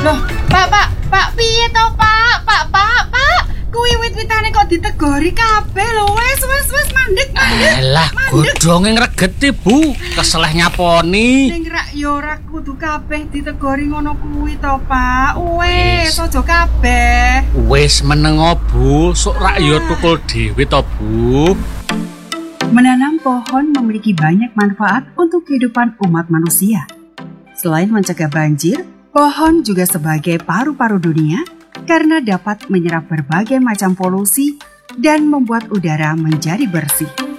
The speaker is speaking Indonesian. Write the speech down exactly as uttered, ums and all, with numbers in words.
Loh, Pak, Pak, Pak, piye to, Pak? Pak, Pak, Pak. Kuwi wit-witane kok ditegori kabeh lho. Wes, wes, wes mandek, mandek. Alah, godhonge ngregeti, Bu. Keseleh nyaponi. Ning rak yo ora kudu kabeh ditegori ngono kuwi to, Pak. Wes, aja kabeh. Wis menengo, Bu. Sok rak yo tukul dhewe to, Bu. Menanam pohon memiliki banyak manfaat untuk kehidupan umat manusia. Selain mencegah banjir, pohon juga sebagai paru-paru dunia karena dapat menyerap berbagai macam polusi dan membuat udara menjadi bersih.